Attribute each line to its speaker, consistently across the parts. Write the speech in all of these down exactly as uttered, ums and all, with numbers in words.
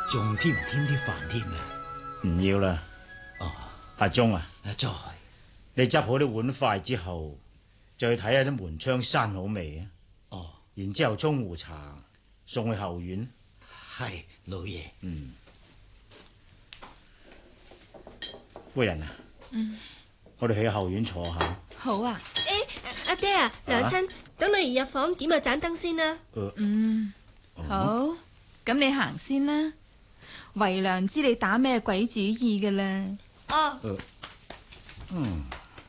Speaker 1: 仲添唔添啲飯添啊？
Speaker 2: 唔要啦。
Speaker 1: 哦，
Speaker 2: 阿忠啊，
Speaker 1: 阿在，
Speaker 2: 你執好啲碗筷之後，就去睇下啲門窗閂好未啊？
Speaker 1: 哦，
Speaker 2: 然之後沖壺茶送去後院。
Speaker 1: 係老爺。
Speaker 2: 嗯，夫人啊，
Speaker 3: 嗯，
Speaker 2: 我哋去後院坐下。
Speaker 3: 好啊。
Speaker 4: 誒、欸，阿爹啊，娘親，等女兒入房點下盞燈先啦。
Speaker 2: 呃、
Speaker 3: 嗯，好，咁你行先啦。為娘知你打咩鬼主意㗎啦。
Speaker 4: 哦，
Speaker 2: 呃、嗯，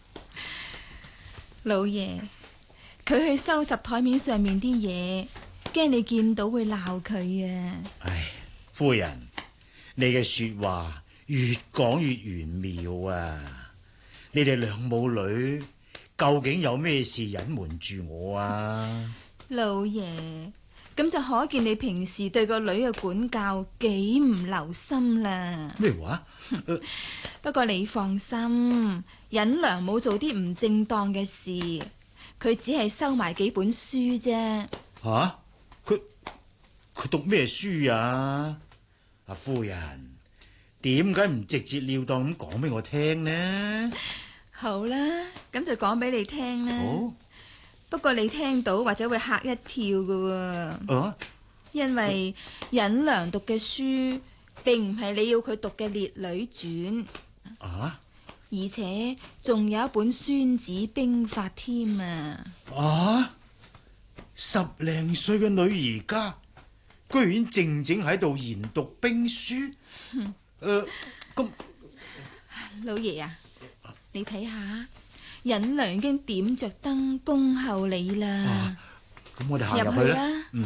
Speaker 3: 老爺，佢去收拾台面上面啲嘢，驚你見到會鬧佢啊。
Speaker 2: 唉，夫人，你嘅說話越講越玄妙啊！你哋兩母女究竟有咩事隱瞞住我啊？
Speaker 3: 老爺，咁就可見你平時對個女嘅管教幾唔留心啦。
Speaker 2: 咩話？呃、
Speaker 3: 不過你放心，忍娘冇做啲唔正當嘅事，佢只係收埋幾本書啫。
Speaker 2: 吓？佢佢讀咩書啊？阿夫人，點解唔直截了當咁講俾我聽呢？
Speaker 3: 好啦，咁就講俾你聽啦。
Speaker 2: 好。
Speaker 3: 不過你聽到或者會嚇一跳㗎喎。
Speaker 2: 啊？
Speaker 3: 因為忍娘讀嘅書並唔係你要佢讀嘅《烈女傳》
Speaker 2: 啊，
Speaker 3: 而且仲有一本《孫子兵法》添啊！
Speaker 2: 啊！十零歲嘅女兒家，居然靜靜喺度研讀兵書。誒、呃，咁
Speaker 3: 老爺啊，你睇下，忍娘已經點着燈恭候你啦。
Speaker 2: 咁、啊、我哋行入去啦。嗯。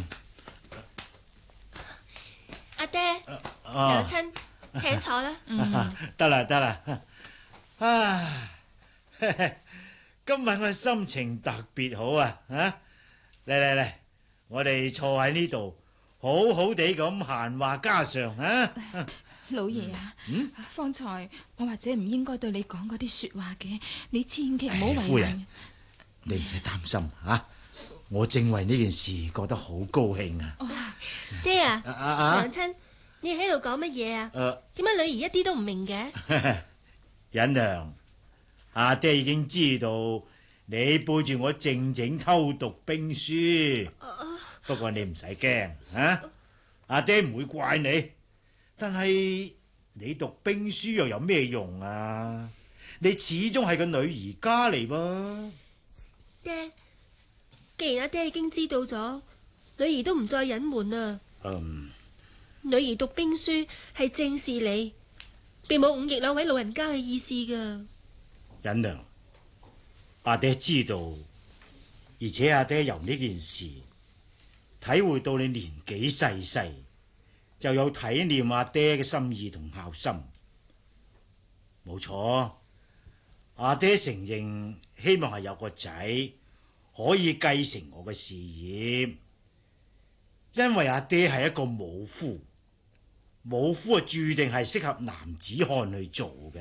Speaker 4: 阿爹，
Speaker 2: 啊、
Speaker 4: 娘親，請坐啦。
Speaker 2: 得啦得啦。啊，今日我心情特別好啊！啊，嚟嚟嚟，我哋坐喺呢度，好好地咁閒話家常啊！
Speaker 3: 老爺啊，
Speaker 2: 嗯，
Speaker 3: 方才我或者唔應該對你講嗰啲說話嘅，你千祈唔好為難。
Speaker 2: 夫人，你唔使擔心啊！我正為呢件事覺得好高興啊！
Speaker 3: 哦、
Speaker 4: 爹啊，
Speaker 2: 啊啊
Speaker 4: 娘親，你喺度講乜嘢啊？
Speaker 2: 誒，
Speaker 4: 點解女兒一啲都唔明嘅？
Speaker 2: 忍娘，阿爹已經知道你背住我靜靜偷讀兵書，
Speaker 4: 啊、
Speaker 2: 不過你唔使驚啊！阿爹唔會怪你，但係你讀兵書又有咩用啊？你始終係個女兒家嚟噃。
Speaker 4: 爹，既然阿爹已經知道咗，女兒都唔再隱瞞啦。
Speaker 2: 嗯，
Speaker 4: 女兒讀兵書係正事嚟，並冇忤逆兩位老人家嘅意思噶。
Speaker 2: 忍娘，阿爹知道，而且阿爹由呢件事體會到你年紀細細，就有體念阿爹嘅心意同孝心。冇錯，阿爹承認希望係有個仔可以繼承我嘅事業，因為阿爹係一個武夫，武夫啊注定係適合男子漢去做嘅。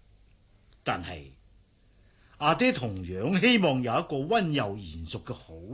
Speaker 2: 但係阿爹同樣希望有一個溫柔賢淑嘅好